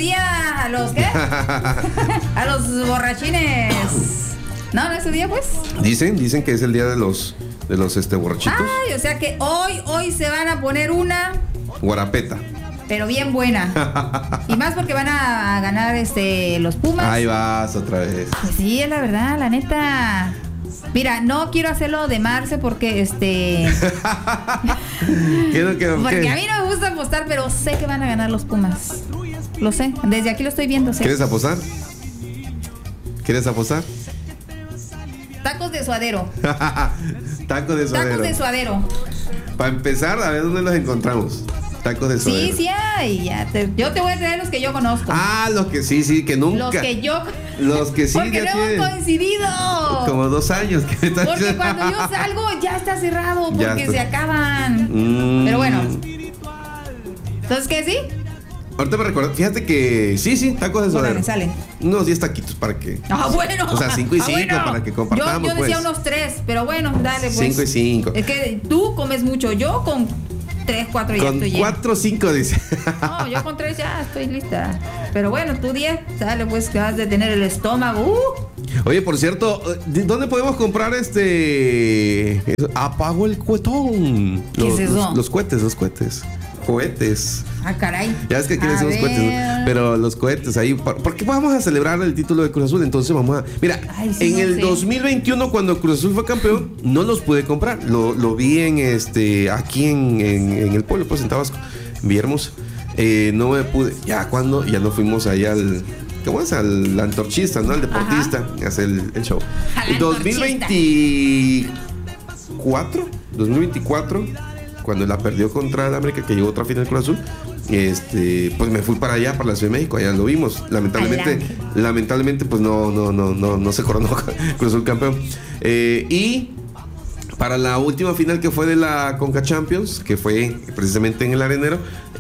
día a los ¿qué? A los borrachines. No es su día, pues. Dicen que es el día de los borrachitos. Ay, o sea que hoy se van a poner una guarapeta. Pero bien buena. Y más porque van a ganar los Pumas. Ahí vas otra vez. Pues sí, es la verdad, la neta. Mira, no quiero hacerlo de Marce porque porque a mí no me gusta apostar, pero sé que van a ganar los Pumas. Lo sé, desde aquí lo estoy viendo. Sé. ¿Quieres apostar? Tacos de suadero. Tacos de suadero. Para empezar, a ver dónde los encontramos. Tacos de suadero. Sí hay. Yo te voy a traer los que yo conozco. Los que sí, que nunca. Los que sí. Porque no hemos coincidido. Como 2 años. Porque cuando yo salgo ya está cerrado. Porque se acaban. Pero bueno. ¿Entonces qué, sí? Ahorita me recuerdo, fíjate que sí, tacos de suadero. Salen. Unos 10 taquitos para que. Bueno. O sea, 5 y 5 para que compartamos. Yo decía unos 3, pero bueno, dale pues. 5 y 5. Es que tú comes mucho, yo con 3, 4 ya estoy llena. Con 4 o 5 dice. No, yo con 3 ya estoy lista. Pero bueno, tú 10, dale pues, que vas de tener el estómago. Oye, por cierto, ¿dónde podemos comprar apago el cuetón? ¿Qué es eso? Los cohetes. Caray. Ya es que aquí le decimos cohetes, ¿no? Pero los cohetes ahí, porque vamos a celebrar el título de Cruz Azul, entonces vamos a... Mira, en el 2021 cuando Cruz Azul fue campeón, no los pude comprar, lo vi aquí en el pueblo, pues en Tabasco, Viermos, no me pude, ya nos fuimos ahí al... ¿Cómo es? Al antorchista, ¿no? Al deportista, a hacer el show. En 2024, cuando la perdió contra el América, que llegó otra final con Azul, pues me fui para allá, para la Ciudad de México, allá lo vimos. Lamentablemente, pues no se coronó Cruz Azul campeón. Y para la última final que fue de la Conca Champions, que fue precisamente en el Arenero,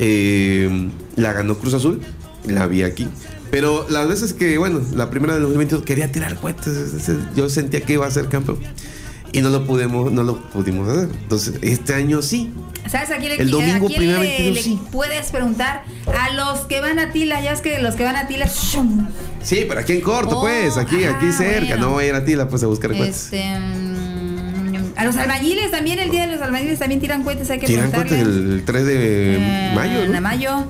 la ganó Cruz Azul, la vi aquí. Pero las veces que, la primera del 2022 quería tirar cohetes, yo sentía que iba a ser campeón. Y no lo pudimos hacer. Entonces, este año sí. ¿Sabes a quién el domingo le puedes preguntar? A los que van a Tila, ya es que los que van a Tila. Sí, pero aquí en corto, pues, aquí cerca. No voy a ir a Tila, pues, a buscar cohetes. A los albañiles también, el día de los albañiles también tiran cohetes, hay que preguntarle. Tiran cohetes el 3 de mayo, ¿no? De mayo.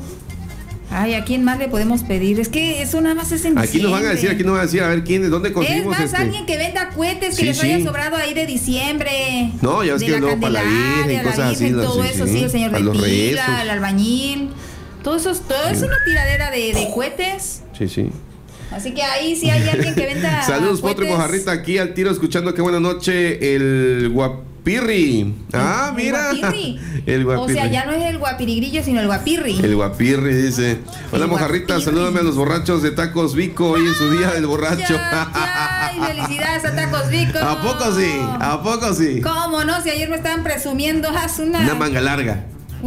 Ay, ¿a quién más le podemos pedir? Es que eso nada más es en diciembre. Aquí nos van a decir, a ver quién, dónde conseguimos. Es más, alguien que venda cohetes que les haya sobrado ahí de diciembre. No, ya ves que luego para la Virgen, cosas así. Todo eso, sí, el señor de Tila, el albañil. Todo eso es una tiradera de cohetes. Sí. Así que ahí sí hay alguien que venda. Saludos, Potro y Mojarrita, aquí al tiro, escuchando qué buena noche, el Guapirri. Mira. El Guapirri. O sea, ya no es el Guapirigrillo, sino el Guapirri. El Guapirri dice: hola, Mojarrita, salúdame a los borrachos de Tacos Vico hoy en su día del borracho. Ay, felicidades a Tacos Vico. ¿A poco sí? ¿Cómo no? Si ayer me estaban presumiendo una manga larga.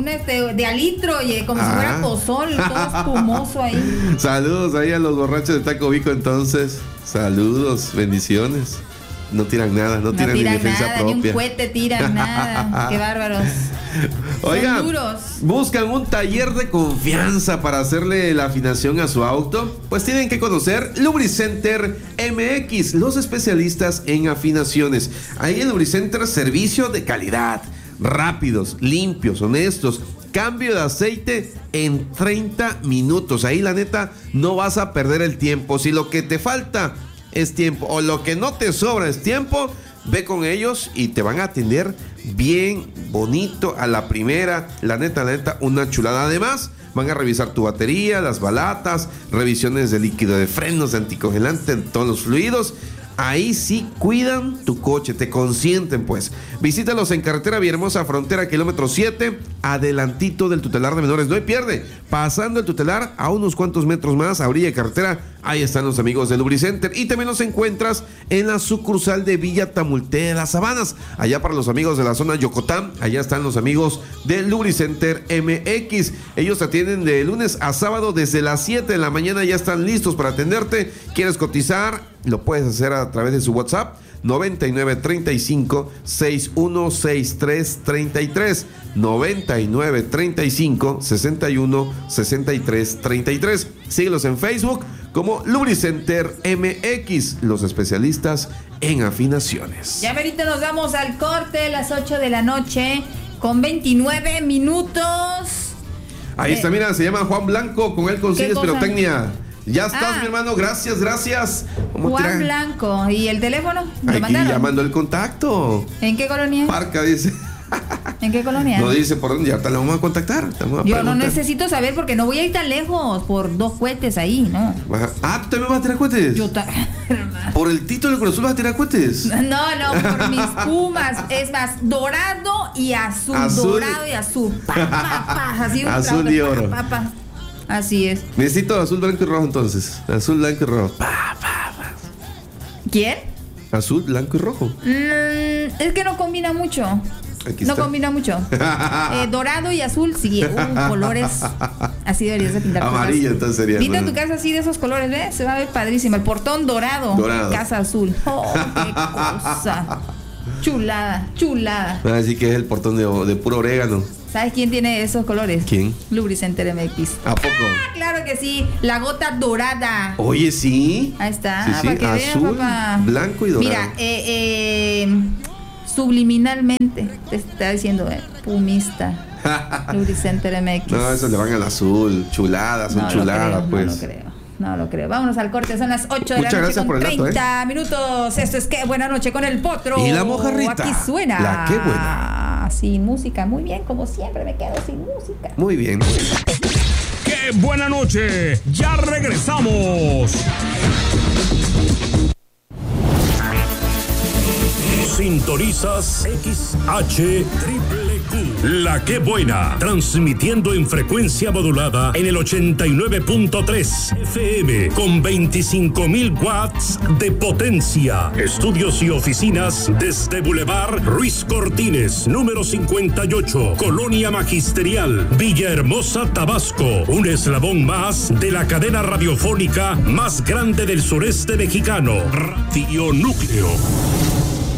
De alitro, oye, como si fuera pozol, todo espumoso ahí. Saludos ahí a los borrachos de Taco Vico, entonces. Saludos, bendiciones. No tiran nada, no tiran ni defensa nada, propia. Ni un cohete tiran nada. Qué bárbaros. Oigan, son duros. ¿Buscan un taller de confianza para hacerle la afinación a su auto? Pues tienen que conocer Lubricenter MX, los especialistas en afinaciones. Ahí en Lubricenter, servicio de calidad. Rápidos, limpios, honestos. Cambio de aceite en 30 minutos. Ahí la neta no vas a perder el tiempo. Si lo que te falta es tiempo o lo que no te sobra es tiempo, ve con ellos y te van a atender bien bonito a la primera. La neta, una chulada. Además, van a revisar tu batería, las balatas, revisiones de líquido de frenos, de anticongelante, todos los fluidos. Ahí sí cuidan tu coche, te consienten pues. Visítalos en carretera Villahermosa Frontera, kilómetro 7, adelantito del tutelar de menores. No hay pierde, pasando el tutelar a unos cuantos metros más, a orilla de carretera, ahí están los amigos de Lubricenter. Y también los encuentras en la sucursal de Villa Tamulté de las Sabanas, allá para los amigos de la zona Yocotán. Allá están los amigos de Lubricenter MX. Ellos te atienden de lunes a sábado desde las 7 de la mañana, ya están listos para atenderte. ¿Quieres cotizar? Lo puedes hacer a través de su WhatsApp 9935-616333. 9935-616333. Síguelos en Facebook como Lubricenter MX, los especialistas en afinaciones. Ya ahorita nos vamos al corte, las 8 de la noche, con 29 minutos. Ahí está, mira, se llama Juan Blanco, con él consigues pirotecnia. Ya estás, mi hermano, gracias. Juan Blanco, ¿y el teléfono? Aquí llamando el contacto. ¿En qué colonia? Parca, dice. ¿En qué colonia? No dice por dónde, ya te lo vamos a contactar. Yo no necesito saber porque no voy a ir tan lejos por 2 cohetes ahí, ¿no? Ah, ¿tú también vas a tirar cohetes? ¿Por el título del Cruz Azul vas a tirar cohetes? No, por mis Pumas. Es más, dorado y azul. Dorado y azul. Así azul y oro. Así es. Necesito azul, blanco y rojo entonces. Azul, blanco y rojo. ¿Quién? Azul, blanco y rojo. Es que no combina mucho. No combina mucho. Dorado y azul, sí. Colores. Así deberías de pintar. Amarillo, entonces sería. Pinta tu casa así de esos colores, ¿ves? Se va a ver padrísimo. El portón dorado. Casa azul. Oh, qué cosa. Chulada. Así que es el portón de puro orégano. ¿Sabes quién tiene esos colores? ¿Quién? Lubricenter MX. ¿A poco? Claro que sí. La gota dorada. Oye, sí. Ahí está. Sí. Para que azul, vean, papá. Blanco y dorado. Mira, subliminalmente te está diciendo, pumista. Lubricenter MX. No, eso le van al azul. Chuladas, son chuladas, pues. No lo creo. Vámonos al corte, son las 8 de la noche con 30 minutos. Esto es Qué Buena Noche con el Potro. Y la mojarrita. Aquí suena. La Qué Buena. Sin música, muy bien, como siempre me quedo sin música. Muy bien. ¡Qué buena noche! ¡Ya regresamos! Sintonizas XHQQ. La Qué Buena, transmitiendo en frecuencia modulada en el 89.3 FM con 25.000 watts de potencia. Estudios y oficinas desde Boulevard Ruiz Cortines, número 58, Colonia Magisterial, Villahermosa, Tabasco. Un eslabón más de la cadena radiofónica más grande del sureste mexicano, Radio Núcleo.